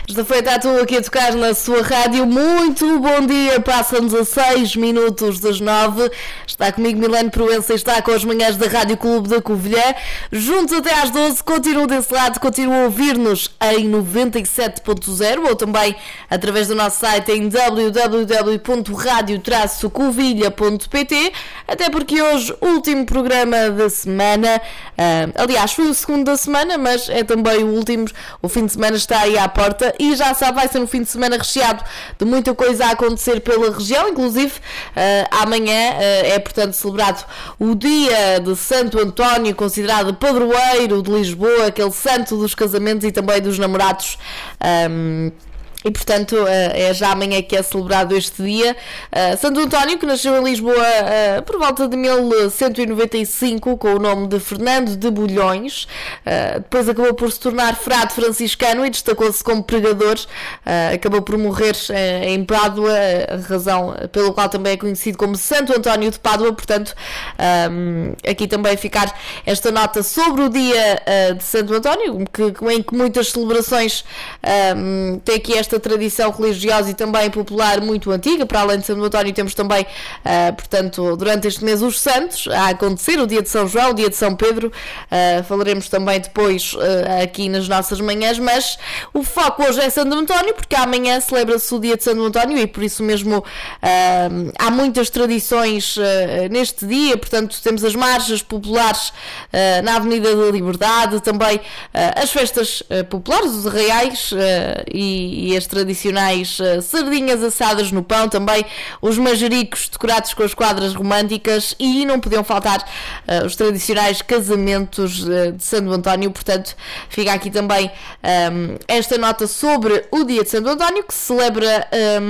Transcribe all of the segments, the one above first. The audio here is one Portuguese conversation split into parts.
Esta feita estou aqui a tocar na sua rádio. Muito bom dia, passam 16 minutos das 9. Está comigo Milene Proença e está com as manhãs da Rádio Clube da Covilhã. Juntos até às 12, continuam desse lado, continuam a ouvir-nos em 97.0 ou também através do nosso site em www.radio-covilha.pt. Até porque hoje, último programa da semana. Aliás, foi o segundo da semana, mas é também o último. O fim de semana está aí à porta e já sabe, vai ser um fim de semana recheado de muita coisa a acontecer pela região. Inclusive, amanhã é, portanto, celebrado o dia de Santo António, considerado padroeiro de Lisboa, aquele santo dos casamentos e também dos namorados. E, portanto, é já amanhã que é celebrado este dia. Santo António, que nasceu em Lisboa por volta de 1195, com o nome de Fernando de Bulhões. Depois acabou por se tornar frade franciscano e destacou-se como pregador. Acabou por morrer em Pádua, a razão pelo qual também é conhecido como Santo António de Pádua. Portanto, aqui também ficar esta nota sobre o dia de Santo António, em que muitas celebrações têm aqui esta tradição religiosa e também popular muito antiga. Para além de Santo António temos também, portanto, durante este mês os santos a acontecer, o dia de São João, o dia de São Pedro. Falaremos também depois aqui nas nossas manhãs, mas o foco hoje é Santo António, porque amanhã celebra-se o dia de Santo António e por isso mesmo há muitas tradições neste dia. Portanto, temos as marchas populares na Avenida da Liberdade, também as festas populares, os arraiais e as tradicionais sardinhas assadas no pão, também os manjericos decorados com as quadras românticas e não podiam faltar os tradicionais casamentos de Santo António. Portanto, fica aqui também esta nota sobre o dia de Santo António, que se celebra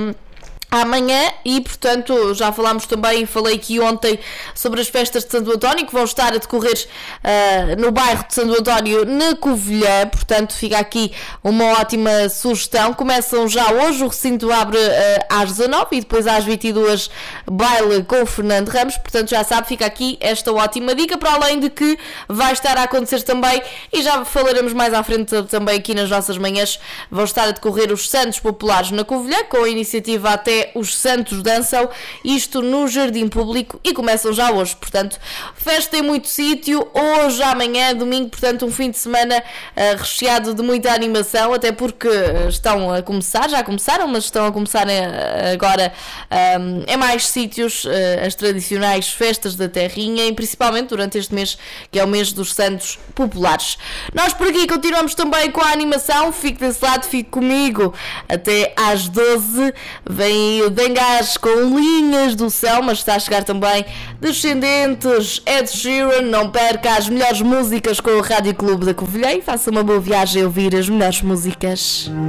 amanhã e, portanto, já falámos também, falei aqui ontem sobre as festas de Santo António que vão estar a decorrer no bairro de Santo António, na Covilhã. Portanto, fica aqui uma ótima sugestão. Começam já hoje, o recinto abre às 19 e depois às 22 baile com Fernando Ramos. Portanto, já sabe, fica aqui esta ótima dica, para além de que vai estar a acontecer também, e já falaremos mais à frente também aqui nas nossas manhãs, vão estar a decorrer os Santos Populares na Covilhã, com a iniciativa Até os Santos Dançam, isto no Jardim Público, e começam já hoje. Portanto, festa em muito sítio, hoje, amanhã, domingo. Portanto, um fim de semana recheado de muita animação, até porque estão a começar, já começaram, mas estão a começar agora em mais sítios as tradicionais festas da terrinha, e principalmente durante este mês, que é o mês dos Santos Populares. Nós por aqui continuamos também com a animação. Fique desse lado, fique comigo até às 12. Vem o Dengás com Linhas do Céu, mas está a chegar também Descendentes, Ed Sheeran. Não perca as melhores músicas com o Rádio Clube da Covilhã e faça uma boa viagem a ouvir as melhores músicas.